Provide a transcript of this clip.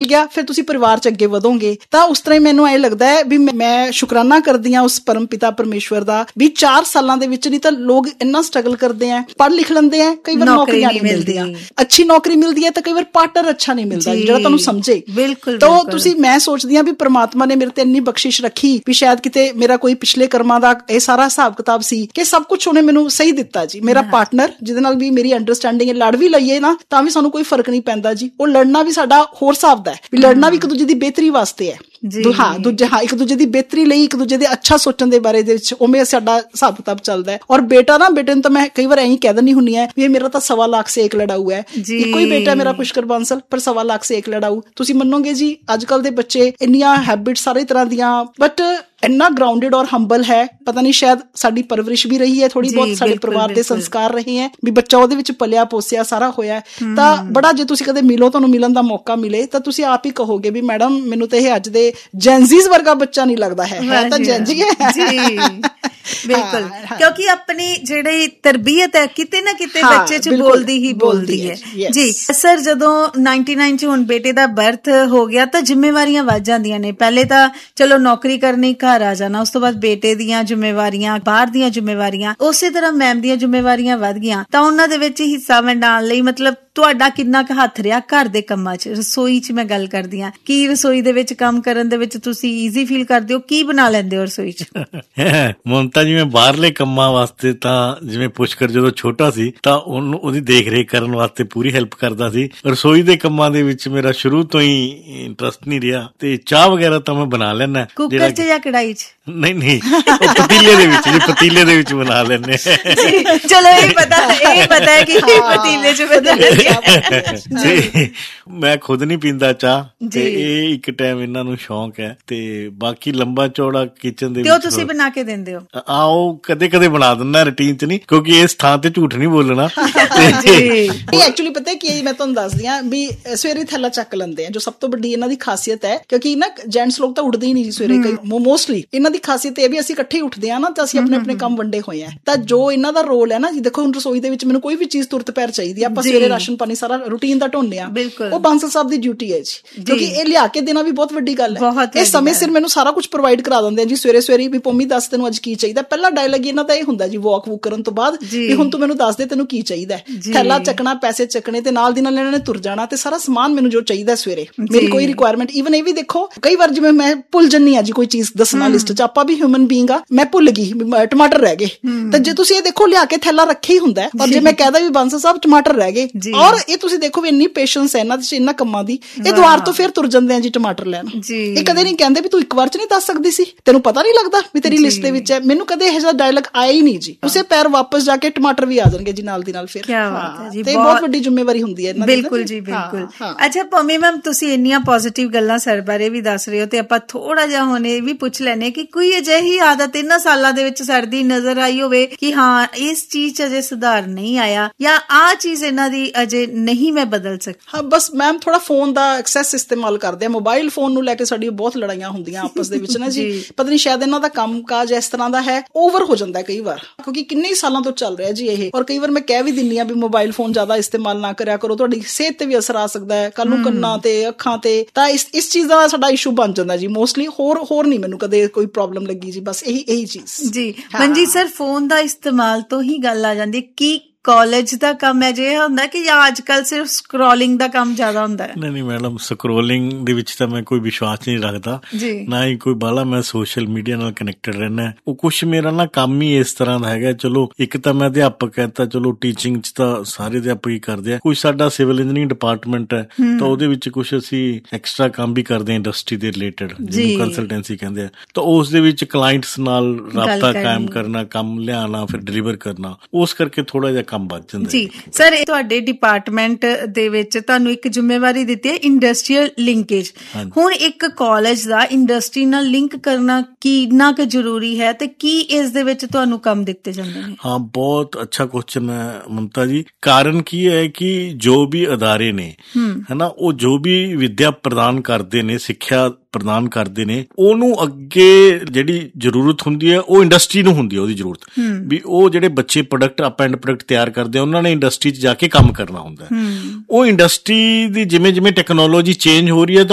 ਗਿਆ, ਫਿਰ ਤੁਸੀਂ ਪਰਿਵਾਰ 'ਚ ਅੱਗੇ ਵਧੋਗੇ। ਤਾਂ ਉਸ ਤਰ੍ਹਾਂ ਹੀ ਮੈਨੂੰ ਇਹ ਲੱਗਦਾ ਹੈ ਵੀ ਮੈਂ ਸ਼ੁਕਰਾਨਾ ਕਰਦੀ ਹਾਂ ਉਸ ਪਰਮ ਪਿਤਾ ਪਰਮੇਸ਼ਵਰ ਦਾ ਵੀ 4 ਸਾਲਾਂ ਦੇ ਵਿੱਚ ਨਹੀਂ ਤਾਂ ਲੋਕ ਇੰਨਾ ਸਟਰਗਲ ਕਰਦੇ ਆ, ਪੜ੍ਹ ਲਿਖ ਲੈਂਦੇ ਆ, ਕਈ ਵਾਰ ਨੌਕਰੀਆਂ ਨਹੀਂ ਮਿਲਦੀਆਂ, ਅੱਛੀ ਨੌਕਰੀ ਮਿਲਦੀ ਹੈ ਤਾਂ ਕਈ ਵਾਰ ਪਾਰਟਨਰ ਅੱਛਾ ਨਹੀਂ ਮਿਲਦਾ ਜਿਹੜਾ ਤੁਹਾਨੂੰ ਸਮਝੇ। ਬਿਲਕੁਲ। ਤਾਂ ਤੁਸੀਂ, ਮੈਂ ਸੋਚਦੀ ਹਾਂ ਵੀ ਪ੍ਰਮਾਤਮਾ ਨੇ ਮੇਰੇ ਤੇ ਇੰਨੀ ਬਖਸ਼ਿਸ਼ ਰੱਖੀ ਵੀ ਸ਼ਾਇਦ ਕਿਤੇ ਮੇਰਾ ਕੋਈ ਪਿਛਲੇ ਕਰਮਾਂ ਦਾ ਇਹ ਸਾਰਾ ਹਿਸਾਬ ਕਿਤਾਬ ਸੀ ਕਿ ਸਭ ਕੁਝ ਉਹਨੇ ਮੈਨੂੰ ਸਹੀ ਦਿੱਤਾ ਜੀ। ਮੇਰਾ ਪਾਰਟਨਰ ਜਿਹਦੇ ਨਾਲ ਵੀ ਮੇਰੀ ਅੰਡਰਸਟੈਂਡਿੰਗ ਹੈ, ਲੜ ਵੀ ਲਈਏ ਨਾ ਤਾਂ ਵੀ ਸਾਨੂੰ ਕੋਈ ਫਰਕ ਨਹੀਂ ਪੈਂਦਾ ਜੀ। ਉਹ ਲੜਨਾ ਵੀ ਸਾਡਾ ਹੋਰ ਹਿਸਾਬ ਦਾ ਹੈ ਵੀ ਲੜਨਾ ਵੀ ਇੱਕ ਦੂਜੇ ਦੀ ਬਿਹਤਰੀ ਵਾਸਤੇ ਹੈ। ਇੱਕ ਦੂਜੇ ਦੀ ਬਿਹਤਰੀ ਲਈ, ਇੱਕ ਦੂਜੇ ਦੇ ਅੱਛਾ ਸੋਚਣ ਦੇ ਬਾਰੇ ਦੇ ਵਿੱਚ ਉਵੇਂ ਸਾਡਾ ਹਿਸਾਬ ਕਿਤਾਬ ਚੱਲਦਾ ਹੈ। ਔਰ ਬੇਟੇ ਨੂੰ ਤਾਂ ਮੈਂ ਕਈ ਵਾਰ ਐਂ ਕਹਿ ਦਿੰਦੀ ਹੁੰਦੀ ਹੈ ਵੀ ਇਹ ਮੇਰਾ ਤਾਂ 1.25 ਲੱਖ ਸੇ ਇੱਕ ਲੜਾਊ ਹੈ। ਇੱਕੋ ਹੀ ਬੇਟਾ ਮੇਰਾ ਪੁਸ਼ਕਰ ਬਾਂਸਲ, ਪਰ 1.25 ਲੱਖ ਸੇ ਇੱਕ ਲੜਾਊ। ਤੁਸੀਂ ਮੰਨੋਗੇ ਜੀ ਅੱਜ ਕੱਲ ਦੇ ਬੱਚੇ ਇੰਨੀਆਂ ਹੈਬਿਟ ਸਾਰੇ ਤਰ੍ਹਾਂ ਦੀਆਂ, ਬਟ ਇੰਨਾ ਗਰਾਊਂਡਡ ਔਰ ਹੰਬਲ ਹੈ। ਪਤਾ ਨਹੀਂ ਸ਼ਾਇਦ ਸਾਡੀ ਪਰਵਰਿਸ਼ ਵੀ ਰਹੀ ਹੈ ਥੋੜੀ ਬਹੁਤ, ਸਾਡੇ ਪਰਿਵਾਰ ਦੇ ਸੰਸਕਾਰ ਰਹੇ ਹੈ ਵੀ ਬੱਚਾ ਉਹਦੇ ਵਿੱਚ ਪਲਿਆ ਪੋਸਿਆ ਸਾਰਾ ਹੋਇਆ। ਤਾਂ ਬੜਾ, ਜੇ ਤੁਸੀਂ ਕਦੇ ਮਿਲੋ, ਤੁਹਾਨੂੰ ਮਿਲਣ ਦਾ ਮੌਕਾ ਮਿਲੇ ਤਾਂ ਤੁਸੀਂ ਆਪ ਹੀ ਕਹੋਗੇ ਵੀ ਮੈਡਮ ਮੈਨੂੰ ਤਾਂ ਇਹ ਅੱਜ ਦੇ ਜੈਨਜ਼ੀਜ਼ ਵਰਗਾ ਬੱਚਾ ਨਹੀਂ ਲੱਗਦਾ ਹੈ ਤਾਂ ਜੈਨਜ਼ੀ ਹੈ ਜੀ। ਬਿਲਕੁਲ, ਕਿਉਂਕਿ ਆਪਣੀ ਜਿਹੜੀ ਤਰਬੀਅਤ ਹੈ ਕਿਤੇ ਨਾ ਕਿਤੇ ਬੱਚੇ 'ਚ ਬੋਲਦੀ ਹੈ ਜੀ। ਸਰ, ਜਦੋਂ 99 'ਚ ਹੁਣ ਬੇਟੇ ਦਾ ਬਰਥ ਹੋ ਗਿਆ ਤਾਂ ਜ਼ਿੰਮੇਵਾਰੀਆਂ ਵੱਧ ਜਾਂਦੀਆਂ ਨੇ। ਪਹਿਲੇ ਤਾਂ ਚਲੋ ਨੌਕਰੀ ਕਰਨੀ, ਘਰ ਆ ਜਾਣਾ, ਉਸ ਤੋਂ ਬਾਅਦ ਬੇਟੇ ਦੀਆਂ ਜ਼ਿੰਮੇਵਾਰੀਆਂ, ਬਾਹਰ ਦੀਆਂ ਜ਼ਿੰਮੇਵਾਰੀਆਂ, ਉਸੇ ਤਰ੍ਹਾਂ ਮੈਮ ਦੀਆਂ ਜ਼ਿੰਮੇਵਾਰੀਆਂ ਵੱਧ ਗਈਆਂ। ਤਾਂ ਉਹਨਾਂ ਦੇ ਵਿੱਚ ਹਿੱਸਾ ਵੰਡਾਉਣ ਲਈ ਮਤਲਬ ਤੁਹਾਡਾ ਕਿੰਨਾ ਕੁ ਹੱਥ ਰਿਹਾ ਘਰ ਦੇ ਕੰਮਾਂ 'ਚ? ਰਸੋਈ 'ਚ ਮੈਂ ਗੱਲ ਕਰਦੀ ਹਾਂ, ਕੀ ਰਸੋਈ ਦੇ ਵਿੱਚ ਕੰਮ ਕਰਨ ਦੇ ਵਿੱਚ ਤੁਸੀਂ ਈਜ਼ੀ ਫੀਲ ਕਰਦੇ ਹੋ? ਕੀ ਬਣਾ ਲੈਂਦੇ ਹੋ ਰਸੋਈ 'ਚ? ਮਮਤਾ ਜੀ, ਮੈਂ ਬਾਹਰਲੇ ਕੰਮਾਂ ਵਾਸਤੇ ਤਾਂ ਜਿਵੇਂ ਪੁਸ਼ਕਰ ਜਦੋਂ ਛੋਟਾ ਸੀ ਤਾਂ ਉਹਨੂੰ ਉਹਦੀ ਦੇਖ ਰੇਖ ਕਰਨ ਵਾਸਤੇ ਪੂਰੀ ਹੈਲਪ ਕਰਦਾ ਸੀ। ਰਸੋਈ ਦੇ ਕੰਮਾਂ ਦੇ ਵਿੱਚ ਮੇਰਾ ਸ਼ੁਰੂ ਤੋਂ ਹੀ ਇੰਟਰਸਟ ਨਹੀਂ ਰਿਹਾ। ਤੇ ਚਾਹ ਵਗੈਰਾ ਤਾਂ ਮੈਂ ਬਣਾ ਲੈਣਾ। ਕੁੱਕਰ 'ਚ ਜਾਂ ਕੜਾਈ 'ਚ? ਨਹੀਂ, ਪਤੀਲੇ ਦੇ ਵਿੱਚ ਜੀ, ਪਤੀਲੇ ਦੇ ਵਿੱਚ ਬਣਾ ਲੈਣੇ। ਚਲੋ ਇਹ ਪਤਾ ਹੈ ਕਿ ਪਤੀਲੇ 'ਚ ਬਣਾ। ਮੈਂ ਖੁਦ ਨਹੀਂ ਪੀਂਦਾ ਚਾਹ, ਤੇ ਇਹ ਇੱਕ ਟਾਈਮ ਇਹਨਾਂ ਨੂੰ ਸ਼ੌਂਕ ਹੈ। ਤੇ ਬਾਕੀ ਲੰਬਾ ਚੌੜਾ ਕਿਚਨ ਦੇ ਵਿੱਚ ਤੁਸੀਂ ਬਣਾ ਕੇ ਦਿੰਦੇ ਹੋ? ਉਹ ਕਦੇ ਕਦੇ ਬਣਾ ਦਿੰਦਾ, ਰੂਟੀਨ 'ਚ ਨਹੀਂ, ਕਿਉਂਕਿ ਇਸ ਥਾਂ ਤੇ ਝੂਠ ਨਹੀਂ ਬੋਲਣਾ। ਐਕਚੁਅਲੀ ਪਤਾ ਕੀ, ਮੈਂ ਤੁਹਾਨੂੰ ਦੱਸਦੀ ਹਾਂ ਵੀ ਸਵੇਰੇ ਥੈਲਾ ਚੱਕ ਲੈਂਦੇ ਆ, ਜੋ ਸਭ ਤੋਂ ਵੱਡੀ ਇਹਨਾਂ ਦੀ ਖਾਸੀਅਤ ਹੈ। ਕਿਉਂਕਿ ਨਾ ਜੈਂਟਸ ਲੋਕ ਤਾਂ ਉੱਠਦੇ ਹੀ ਨਹੀਂ ਸਵੇਰੇ, ਕਈ ਮੋਸਟਲੀ। ਇਹਨਾਂ ਦੀ ਖਾਸੀਅਤ ਇਹ ਵੀ ਅਸੀਂ ਇਕੱਠੇ ਉੱਠਦੇ ਆ ਨਾ, ਤਾਂ ਅਸੀਂ ਆਪਣੇ ਆਪਣੇ ਕੰਮ ਵੰਡੇ ਹੋਏ ਆ। ਤਾਂ ਜੋ ਇਹਨਾਂ ਦਾ ਰੋਲ ਹੈ ਨਾ ਜੀ, ਦੇਖੋ ਹੁਣ ਰਸੋਈ ਦੇ ਵਿੱਚ ਮੈਨੂੰ ਕੋਈ ਵੀ ਚੀਜ਼ ਤੁਰਤ ਪੈਰ ਚਾਹੀਦੀ ਆ, ਆਪਾਂ ਸਵੇਰੇ ਰਾਸ਼ਨ ਪਾਣੀ ਸਾਰਾ ਰੂਟੀਨ ਦਾ ਢੋਂਦੇ ਆ, ਉਹ ਬਾਂਸਲ ਸਾਹਿਬ ਦੀ ਡਿਊਟੀ ਹੈ ਜੀ। ਕਿਉਂਕਿ ਇਹ ਲਿਆ ਕੇ ਦੇਣਾ ਵੀ ਬਹੁਤ ਵੱਡੀ ਗੱਲ ਹੈ। ਇਹ ਸਮੇਂ ਸਿਰ ਮੈਨੂੰ ਸਾਰਾ ਕੁਝ ਪ੍ਰੋਵਾਈਡ ਕਰਾ ਦਿੰਦੇ ਆ ਜੀ। ਸਵੇਰੇ ਸਵੇਰੇ ਵੀ ਪੰਮੀ ਦੱਸ ਤੈਨੂੰ ਅੱਜ ਕੀ ਚਾਹੀਦਾ। ਪਹਿਲਾ ਡਾਇਲੌਗ ਇਹਨਾਂ ਦਾ ਇਹ ਹੁੰਦਾ ਜੀ ਵਾਕ ਵੂਕ ਕਰਨ ਤੋਂ ਬਾਅਦ ਵੀ ਹੁਣ ਤੂੰ ਮੈਨੂੰ ਦੱਸ ਦੇ ਤੈਨੂੰ ਕੀ ਚਾਹੀਦਾ। ਥੈਲਾ ਚੱਕਣਾ, ਪੈਸੇ ਚੱਕਣੇ, ਤੇ ਨਾਲ ਦੀ ਨਾਲ ਇਹਨਾਂ ਨੇ ਤੁਰ ਜਾਣਾ ਤੇ ਸਾਰਾ ਸਮਾਨ ਮੈਨੂੰ ਜੋ ਚਾਹੀਦਾ ਸਵੇਰੇ, ਮੇਰੀ ਕੋਈ ਰਿਕੁਆਇਰਮੈਂਟ। ਈਵਨ ਇਹ ਵੀ ਦੇਖੋ ਕਈ ਵਾਰ ਜਿਵੇਂ ਮੈਂ ਭੁੱਲ ਜੰਨੀ ਆ ਜੀ ਕੋਈ ਚੀਜ਼ ਦੱਸਣਾ ਲਿਸਟ 'ਚ, ਆਪਾਂ ਵੀ ਹਿਊਮਨ ਬੀਇੰਗ ਆ, ਮੈਂ ਭੁੱਲ ਗਈ ਟਮਾਟਰ ਰਹਿ ਗਏ, ਤਾਂ ਜੇ ਤੁਸੀਂ ਇਹ ਦੇਖੋ ਲਿਆ ਕੇ ਥੈਲਾ ਰੱਖੇ ਹੀ ਹੁੰਦਾ। ਔਰ ਜੇ ਮੈਂ ਕਹਿਦਾ ਵੀ ਬਾਂਸਲ ਸਾਹਿਬ ਟਮਾਟਰ ਰਹਿ ਗਏ, ਔਰ ਇਹ ਤੁਸੀਂ ਦੇਖੋ ਵੀ ਇੰਨੀ ਪੇਸ਼ੈਂਸ ਹੈ ਇਹਨਾਂ ਚ, ਇਹਨਾਂ ਕੰਮਾਂ ਦੀ, ਇਹ ਦੁਆਰ ਤੋਂ ਫਿਰ ਤੁਰ ਜਾਂਦੇ ਆ ਜੀ ਟਮਾਟਰ ਲੈਣ। ਇਹ ਕਦੇ ਨਹੀਂ ਕਹਿੰਦੇ ਵੀ ਤੂੰ ਇੱਕ ਵਾਰ ਚ ਨਹੀਂ ਦੱਸ ਸਕਦੀ ਸੀ, ਤੈਨੂੰ ਪਤਾ ਨਹੀਂ ਲੱਗਦਾ ਵੀ ਤੇਰੀ ਲਿਸਟ ਦੇ ਵਿੱਚ ਹੈ। ਮੈਨੂੰ ਕਦੇ ਇਹੋ ਜਿਹਾ ਡਾਇਲੌਗ ਆਇਆ ਹੀ ਨਹੀਂ ਜੀ। ਉਸੇ ਪੈਰ ਵਾਪਸ ਜਾ ਕੇ ਟਮਾਟਰ ਵੀ ਆ ਜਾਣਗੇ ਜੀ ਨਾਲ ਦੀ ਨਾਲ ਫਿਰ। ਤੇ ਬਹੁਤ ਵੱਡੀ ਜ਼ਿੰਮੇਵਾਰੀ ਹੁੰਦੀ ਹੈ ਇਹਨਾਂ ਦੀ। ਬਿਲਕੁਲ ਜੀ, ਬਿਲਕੁਲ। ਅੱਛਾ ਪੰਮੀ ਮੈਮ, ਤੁਸੀਂ ਇੰਨੀਆਂ ਪੋਜ਼ਿਟਿਵ ਗੱਲਾਂ ਸਰ ਬਾਰੇ ਵੀ ਦੱਸ ਰਹੇ ਹੋ, ਤੇ ਆਪਾਂ ਥੋੜਾ ਜਿਹਾ ਹੁਣ ਇਹ ਵੀ ਪੁੱਛ ਲੈਣੇ ਕਿ ਕੋਈ ਅਜਿਹੀ ਆਦਤ ਇਹਨਾਂ ਸਾਲਾਂ ਦੇ ਵਿੱਚ ਸਰ ਦੀ ਨਜ਼ਰ ਆਈ ਹੋਵੇ ਕਿ ਹਾਂ ਇਸ ਚੀਜ਼ ਚ ਅਜੇ ਸੁਧਾਰ ਨਹੀਂ ਆਇਆ, ਜਾਂ ਆਹ ਚੀਜ਼ ਇਹਨਾਂ ਦੀ ਅਜੇ ਨਹੀਂ ਮੈਂ ਬਦਲ ਸਕਦੀ? ਹਾਂ, ਬਸ ਮੈਮ ਥੋੜਾ ਫੋਨ ਦਾ ਐਕਸੈਸ ਇਸਤੇਮਾਲ ਕਰਦੇ ਆ। ਮੋਬਾਈਲ ਫੋਨ ਨੂੰ ਲੈ ਕੇ ਸਾਡੀ ਬਹੁਤ ਲੜਾਈਆਂ ਹੁੰਦੀਆਂ ਆਪਸ ਦੇ ਵਿੱਚ ਨਾ ਜੀ। ਪਤਾ ਨਹੀਂ ਸ਼ਾਇਦ ਇਹਨਾਂ ਦਾ ਕੰਮ ਕਾਜ ਇਸ ਤਰ੍ਹਾਂ ਦਾ ਹੈ, ਓਵਰ ਹੋ ਜਾਂਦਾ ਕਈ ਵਾਰ, ਕਿਉਂਕਿ ਕਿੰਨੇ ਸਾਲਾਂ ਤੋਂ ਚੱਲ ਰਿਹਾ ਜੀ ਇਹ। ਔਰ ਕਈ ਵਾਰ ਮੈਂ ਕਹਿ ਵੀ ਦਿੰਦੀ ਆ ਵੀ ਮੋਬਾਈਲ ਫੋਨ ਜ਼ਿਆਦਾ ਇਸਤੇਮਾਲ ਨਾ ਕਰਿਆ ਕਰੋ, ਤੁਹਾਡੀ ਸਿਹਤ ਤੇ ਵੀ ਅਸਰ ਆ ਸਕਦਾ ਹੈ, ਕੱਲ ਨੂੰ ਕੰਨਾਂ ਤੇ ਅੱਖਾਂ ਤੇ। ਤਾਂ ਇਸ ਚੀਜ਼ ਦਾ ਸਾਡਾ ਇਸ਼ੂ ਬਣ ਜਾਂਦਾ ਜੀ ਮੋਸਟਲੀ। ਹੋਰ ਨਹੀਂ ਮੈਨੂੰ ਕਦੇ ਕੋਈ ਪ੍ਰੋਬਲਮ ਲੱਗੀ ਜੀ, ਬਸ ਇਹੀ ਚੀਜ਼ ਜੀ। ਮਨਜੀਤ ਸਰ, ਫੋਨ ਦਾ ਇਸਤੇਮਾਲ ਤੋਂ ਹੀ ਗੱਲ ਆ ਜਾਂਦੀ, ਕੀ ਕਾਲਜ ਦਾ ਕੰਮ ਹੈ ਜੇ ਹੁੰਦਾ ਕਿ ਜਾਂ ਅੱਜ ਕੱਲ ਸਿਰਫ ਸਕਰੋਲਿੰਗ ਦਾ ਕੰਮ ਜ਼ਿਆਦਾ ਹੁੰਦਾ ਹੈ? ਨਹੀਂ ਮੈਡਮ, ਸਕਰੋਲਿੰਗ ਦੇ ਵਿੱਚ ਤਾਂ ਮੈਂ ਕੋਈ ਵਿਸ਼ਵਾਸ ਨਹੀਂ ਰੱਖਦਾ, ਨਾ ਹੀ ਕੋਈ ਬਾਹਲਾ ਮੈਂ ਸੋਸ਼ਲ ਮੀਡੀਆ ਨਾਲ ਕਨੈਕਟਡ ਰਹਿਣਾ। ਉਹ ਕੁਛ ਮੇਰਾ ਨਾ ਕੰਮ ਹੀ ਇਸ ਤਰ੍ਹਾਂ ਦਾ ਹੈਗਾ। ਚਲੋ ਇੱਕ ਤਾਂ ਮੈਂ ਅਧਿਆਪਕ ਹੈ, ਤਾਂ ਚਲੋ ਟੀਚਿੰਗ ਚ ਤਾਂ ਸਾਰੇ ਅਧਿਆਪਕ ਹੀ ਕਰਦੇ ਆ। ਕੁਛ ਸਾਡਾ ਸਿਵਲ ਇੰਜੀਨੀਅਰਿੰਗ ਡਿਪਾਰਟਮੈਂਟ ਹੈ, ਤਾਂ ਉਹਦੇ ਵਿੱਚ ਕੁਛ ਅਸੀਂ ਐਕਸਟਰਾ ਕੰਮ ਵੀ ਕਰਦੇ ਹਾਂ ਇੰਡਸਟਰੀ ਦੇ ਰਿਲੇਟਡ, ਜਿਹਨੂੰ ਕੰਸਲਟੈਂਸੀ ਕਹਿੰਦੇ ਆ। ਤਾਂ ਉਸ ਦੇ ਵਿੱਚ ਕਲਾਇੰਟਸ ਨਾਲ ਰਾਬਤਾ ਕਾਇਮ ਕਰਨਾ, ਕੰਮ ਲਿਆਉਣਾ, ਫਿਰ ਡਿਲੀਵਰ ਕਰਨਾ, ਉਸ ਕਰਕੇ ਥੋੜਾ ਜਿਹਾ ਜੀ। ਸਰ, ਤੁਹਾਡੇ ਡਿਪਾਰਟਮੈਂਟ ਦੇ ਵਿੱਚ ਤੁਹਾਨੂੰ ਇੱਕ ਜ਼ਿੰਮੇਵਾਰੀ ਦਿੱਤੀ ਹੈ ਇੰਡਸਟਰੀਅਲ ਲਿੰਕੇਜ। ਹੁਣ ਇੱਕ ਕਾਲਜ ਦਾ ਇੰਡਸਟਰੀ ਨਾਲ ਲਿੰਕ ਕਰਨਾ ਕਿੰਨਾ ਕੁ ਜ਼ਰੂਰੀ ਹੈ, ਤੇ ਕੀ ਇਸ ਦੇ ਵਿੱਚ ਤੁਹਾਨੂੰ ਕੰਮ ਦਿੱਤੇ ਜਾਂਦੇ ਨੇ? ਹਾਂ, ਬਹੁਤ ਅੱਛਾ ਕੁਐਸਚਨ ਹੈ ਮਮਤਾ ਜੀ। ਕਾਰਨ ਕੀ ਹੈ ਕਿ ਜੋ ਵੀ ਅਦਾਰੇ ਨੇ ਹਨਾ, ਉਹ ਜੋ ਵੀ ਵਿੱਦਿਆ ਪ੍ਰਦਾਨ ਕਰਦੇ ਨੇ, ਸਿੱਖਿਆ ਪ੍ਰਦਾਨ ਕਰਦੇ ਨੇ, ਉਹਨੂੰ ਅੱਗੇ ਜਿਹੜੀ ਜ਼ਰੂਰਤ ਹੁੰਦੀ ਹੈ ਉਹ ਇੰਡਸਟਰੀ ਨੂੰ ਹੁੰਦੀ ਹੈ। ਉਹਦੀ ਜ਼ਰੂਰਤ ਵੀ ਉਹ ਜਿਹੜੇ ਬੱਚੇ ਪ੍ਰੋਡਕਟ ਐਂਡ ਪ੍ਰੋਡਕਟ ਤਿਆਰ ਕਰਦੇ ਆ, ਉਹਨਾਂ ਨੇ ਇੰਡਸਟਰੀ 'ਚ ਜਾ ਕੇ ਕੰਮ ਕਰਨਾ ਹੁੰਦਾ। ਉਹ ਇੰਡਸਟਰੀ ਦੀ ਜਿਵੇਂ ਜਿਵੇਂ ਟੈਕਨੋਲੋਜੀ ਚੇਂਜ ਹੋ ਰਹੀ ਹੈ, ਤਾਂ